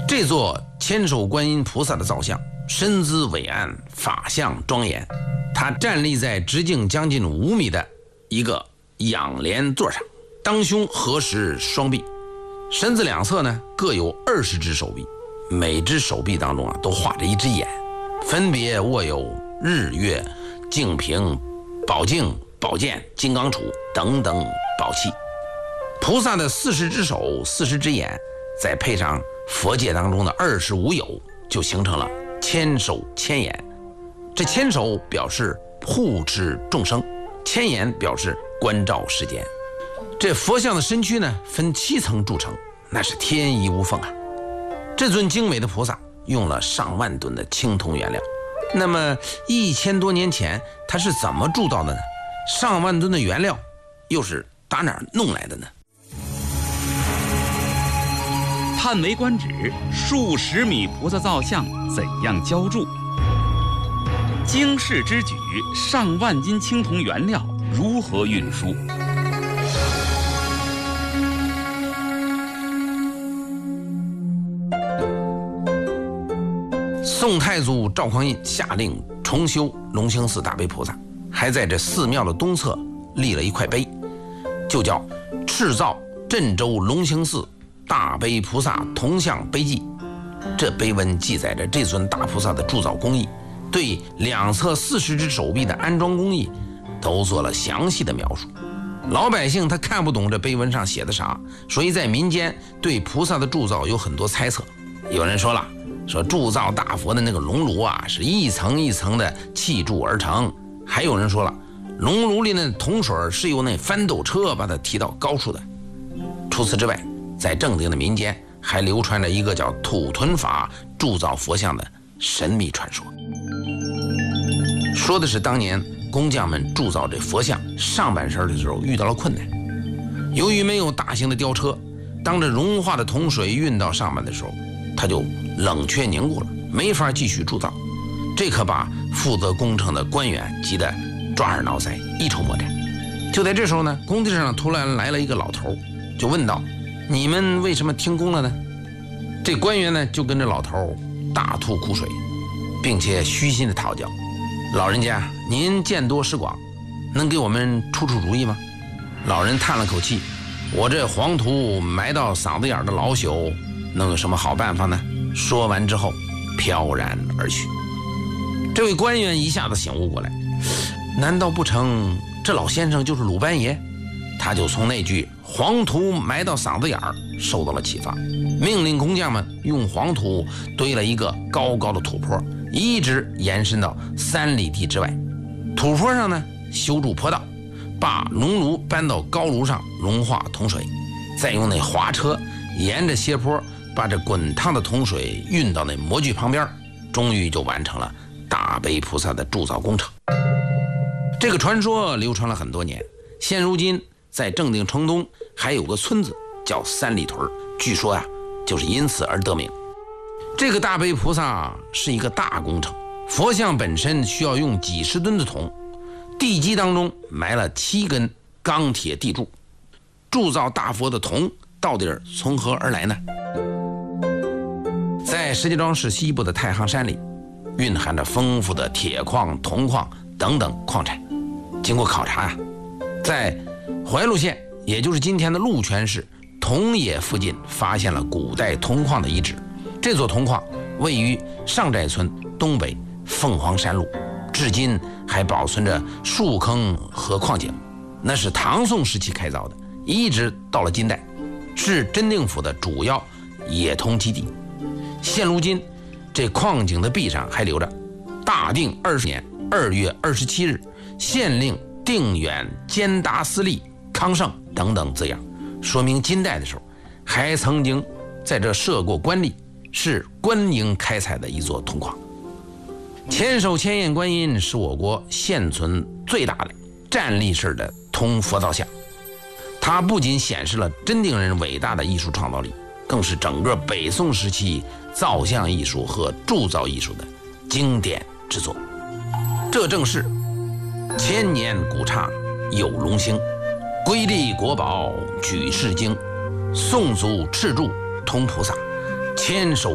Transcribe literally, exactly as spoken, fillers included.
这座千手观音菩萨的造像身姿伟岸，法相庄严，他站立在直径将近五米的一个仰莲座上，当胸合十双臂，身子两侧呢各有二十只手臂，每只手臂当中啊都画着一只眼，分别握有日月、净瓶、宝镜、宝剑、金刚杵等等宝器。菩萨的四十只手、四十只眼，再配上佛界当中的二十五有，就形成了千手千眼。这千手表示护持众生，千眼表示关照世间。这佛像的身躯呢，分七层铸成，那是天衣无缝啊。这尊精美的菩萨用了上万吨的青铜原料，那么一千多年前它是怎么铸造的呢？上万吨的原料又是打哪儿弄来的呢？ 叹为观止，数十米菩萨造像怎样浇铸？经世之举，上万斤青铜原料如何运输？ 宋太祖赵匡胤下令重修龙兴寺大悲菩萨，还在这寺庙的东侧立了一块碑，就叫敕造镇州龙兴寺大悲菩萨铜像碑记。这碑文记载着这尊大菩萨的铸造工艺，对两侧四十只手臂的安装工艺都做了详细的描述。老百姓他看不懂这碑文上写的啥，所以在民间对菩萨的铸造有很多猜测。有人说了，说铸造大佛的那个龙炉啊，是一层一层的砌铸而成。还有人说了，龙炉里的铜水是由那翻斗车把它提到高处的。除此之外，在正定的民间还流传着一个叫土屯法铸造佛像的神秘传说。说的是当年工匠们铸造这佛像上半身的时候遇到了困难，由于没有大型的吊车，当这融化的铜水运到上半的时候，它就冷却凝固了，没法继续铸造。这可把负责工程的官员急得抓耳挠腮，一筹莫展。就在这时候呢，工地上突然来了一个老头，就问道：你们为什么停工了呢？这官员呢就跟着老头大吐苦水，并且虚心的讨教：老人家，您见多识广，能给我们出出主意吗？老人叹了口气：我这黄土埋到嗓子眼的老朽，能有什么好办法呢？说完之后飘然而去。这位官员一下子醒悟过来，难道不成这老先生就是鲁班爷？他就从那句黄土埋到嗓子眼儿受到了启发，命令工匠们用黄土堆了一个高高的土坡，一直延伸到三里地之外。土坡上呢修筑坡道，把熔炉搬到高炉上融化铜水，再用那滑车沿着斜坡把这滚烫的铜水运到那模具旁边，终于就完成了大悲菩萨的铸造工程。这个传说流传了很多年，现如今在正定城东还有个村子叫三里屯，据说呀、啊、就是因此而得名。这个大悲菩萨是一个大工程，佛像本身需要用几十吨的铜，地基当中埋了七根钢铁地柱。铸造大佛的铜到底从何而来呢？在石家庄市西部的太行山里，蕴含着丰富的铁矿、铜矿等等矿产。经过考察呀、啊，在怀鹿县，也就是今天的鹿泉市铜野附近，发现了古代铜矿的遗址。这座铜矿位于上寨村东北凤凰山路，至今还保存着数坑和矿井，那是唐宋时期开凿的，一直到了金代，是真定府的主要冶铜基地。现如今，这矿井的壁上还留着大定二十年二月二十七日县令定远监达司隶康盛等等字样，说明金代的时候还曾经在这设过官吏，是官营开采的一座铜矿。千手千眼观音是我国现存最大的站立式的铜佛造像，它不仅显示了真定人伟大的艺术创造力，更是整个北宋时期造像艺术和铸造艺术的经典之作。这正是千年古刹有龙兴，瑰丽国宝举世惊，宋祖敕铸铜菩萨，千手